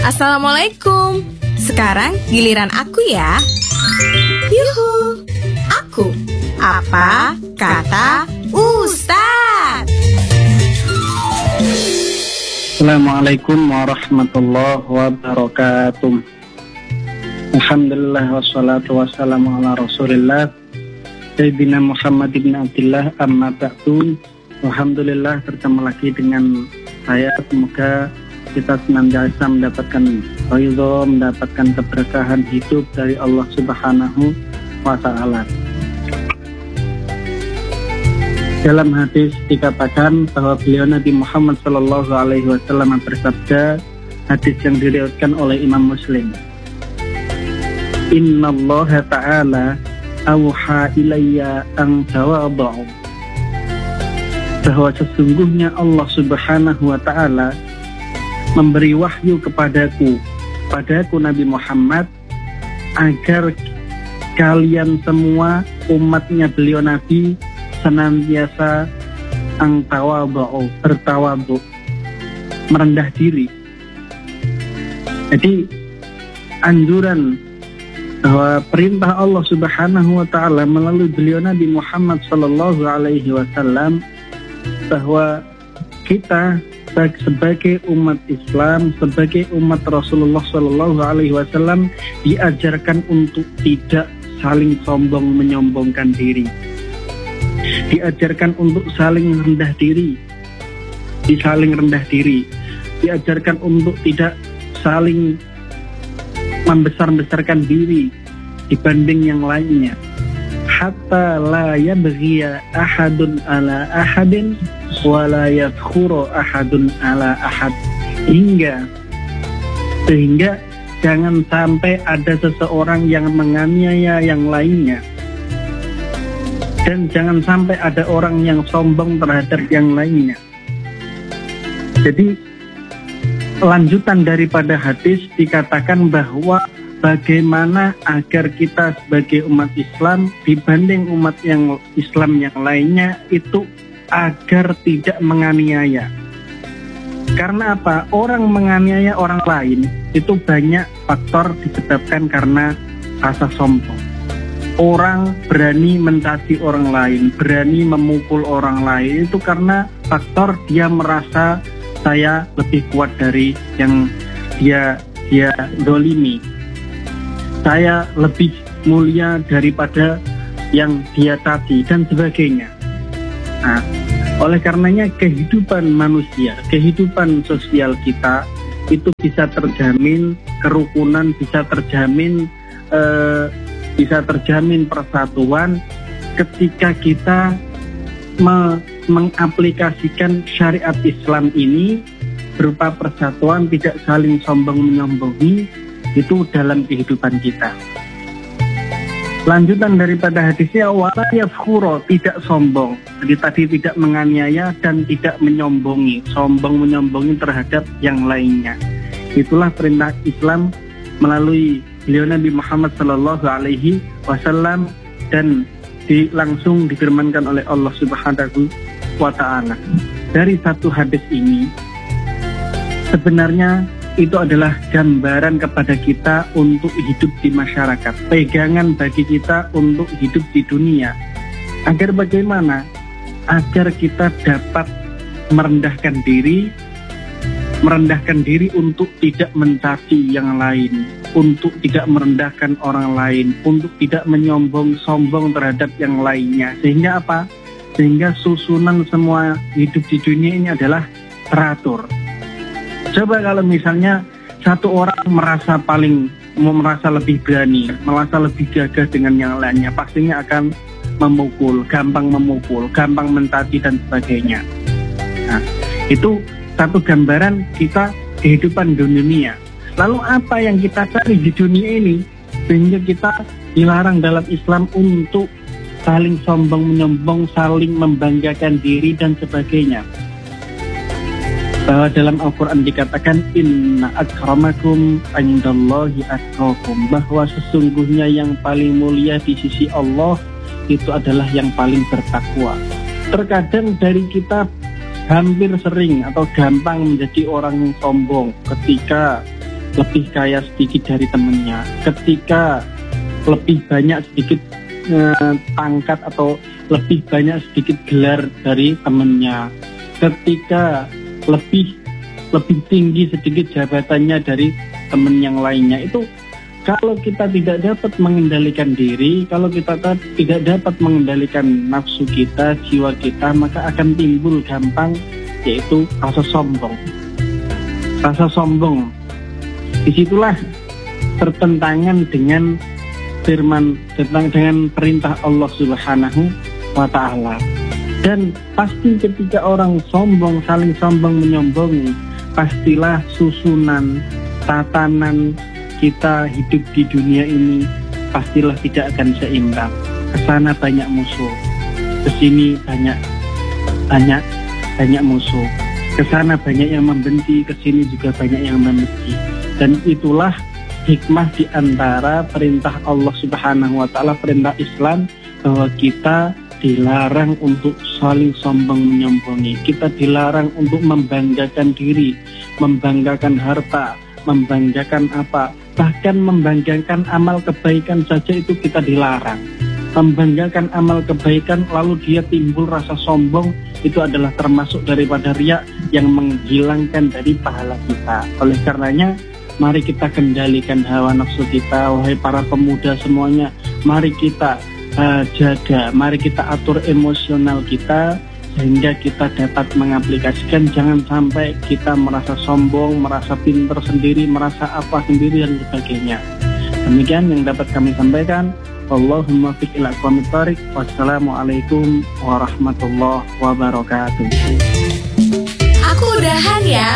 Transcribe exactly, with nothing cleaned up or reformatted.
Assalamualaikum. Sekarang giliran aku ya. Yuhu. Aku. Apa kata Ustaz? Assalamualaikum warahmatullahi wabarakatuh. Alhamdulillah wassalatu wassalamu ala rasulillah Sayyidina Muhammad ibn Abdillah amma ba'du. Alhamdulillah, bertemu lagi dengan saya. Semoga kita senantiasa mendapatkan ridho, mendapatkan keberkahan hidup dari Allah Subhanahu wa Ta'ala. Dalam hadis dikatakan bahwa beliau Nabi Muhammad Sallallahu Alaihi Wasallam bersabda, hadis yang diriwayatkan oleh Imam Muslim. Inna Allah Ta'ala awha ilayya an tawadhu, bahwa sesungguhnya Allah Subhanahu wa Ta'ala memberi wahyu kepadaku, padaku Nabi Muhammad, agar kalian semua umatnya beliau Nabi senantiasa ang tawadhu, bertawadhu, merendah diri. Jadi anjuran bahwa perintah Allah Subhanahu wa Ta'ala melalui beliau Nabi Muhammad sallallahu alaihi wasallam, bahwa kita sebagai umat Islam, sebagai umat Rasulullah sallallahu alaihi wasallam diajarkan untuk tidak saling sombong menyombongkan diri. Diajarkan untuk saling rendah diri, di saling rendah diri. Diajarkan untuk tidak saling membesar-besarkan diri dibanding yang lainnya. Hatta la yabghiya ahadun ala ahadin wa la yadkhuru ahadun ala ahad. Hingga sehingga jangan sampai ada seseorang yang menganiaya yang lainnya, dan jangan sampai ada orang yang sombong terhadap yang lainnya. Jadi lanjutan daripada hadis dikatakan bahwa bagaimana agar kita sebagai umat Islam dibanding umat yang Islam yang lainnya itu agar tidak menganiaya. Karena apa? Orang menganiaya orang lain itu banyak faktor disebabkan karena rasa sombong. Orang berani mencaci orang lain, berani memukul orang lain itu karena faktor dia merasa saya lebih kuat dari yang dia dia dolimi. Saya lebih mulia daripada yang dia caci dan sebagainya. Nah, oleh karenanya kehidupan manusia, kehidupan sosial kita itu bisa terjamin kerukunan, bisa terjamin eh, bisa terjamin persatuan ketika kita me- mengaplikasikan syariat Islam ini berupa persatuan, tidak saling sombong menyombongi, itu dalam kehidupan kita. Lanjutan daripada hadisnya, wala yafkhuru, tidak sombong. Jadi tadi tidak menganiaya dan tidak menyombongi, sombong menyombongi terhadap yang lainnya. Itulah perintah Islam melalui beliau Nabi Muhammad sallallahu alaihi wasallam, dan di, langsung difirmankan oleh Allah Subhanahu wa Ta'ala. Dari satu hadis ini sebenarnya itu adalah gambaran kepada kita untuk hidup di masyarakat, pegangan bagi kita untuk hidup di dunia. Agar bagaimana? Agar kita dapat merendahkan diri, merendahkan diri untuk tidak mencaci yang lain, untuk tidak merendahkan orang lain, untuk tidak menyombong sombong terhadap yang lainnya. Sehingga apa? Sehingga susunan semua hidup di dunia ini adalah teratur. Coba kalau misalnya satu orang merasa paling, merasa lebih berani, merasa lebih gagah dengan yang lainnya, pastinya akan memukul, gampang memukul, gampang mencaci dan sebagainya. Nah, itu satu gambaran kita kehidupan di dunia. Lalu apa yang kita cari di dunia ini sehingga kita dilarang dalam Islam untuk saling sombong menyombong, saling membanggakan diri dan sebagainya? Bahwa dalam Al-Quran dikatakan inna akramakum indallahi atqakum, bahwa sesungguhnya yang paling mulia di sisi Allah itu adalah yang paling bertakwa. Terkadang dari kita hampir sering atau gampang menjadi orang sombong ketika lebih kaya sedikit dari temannya, ketika lebih banyak sedikit eh, pangkat atau lebih banyak sedikit gelar dari temannya, ketika lebih lebih tinggi sedikit jabatannya dari teman yang lainnya. Itu kalau kita tidak dapat mengendalikan diri, kalau kita tidak dapat mengendalikan nafsu kita, jiwa kita, maka akan timbul gampang, yaitu rasa sombong. Rasa sombong. Disitulah bertentangan dengan firman, tentang dengan perintah Allah Subhanahu wa Ta'ala. Dan pasti ketika orang sombong, saling sombong menyombongi, pastilah susunan, tatanan kita hidup di dunia ini pastilah tidak akan seimbang. Kesana banyak musuh, kesini banyak banyak banyak musuh. Kesana banyak yang membenci, kesini juga banyak yang membenci. Dan itulah hikmah di antara perintah Allah Subhanahu wa Ta'ala, perintah Islam, bahwa kita dilarang untuk saling sombong menyombongi. Kita dilarang untuk membanggakan diri, membanggakan harta, membanggakan apa, bahkan membanggakan amal kebaikan saja itu kita dilarang. Membanggakan amal kebaikan lalu dia timbul rasa sombong, itu adalah termasuk daripada riya yang menghilangkan dari pahala kita. Oleh karenanya, mari kita kendalikan hawa nafsu kita, wahai para pemuda semuanya. Mari kita uh, jaga, mari kita atur emosional kita, sehingga kita dapat mengaplikasikan. Jangan sampai kita merasa sombong, merasa pintar sendiri, merasa apa sendiri dan sebagainya. Demikian yang dapat kami sampaikan. Allahumma fiq ila aqwamit thariq. Wassalamualaikum warahmatullahi wabarakatuh. Aku udahan ya.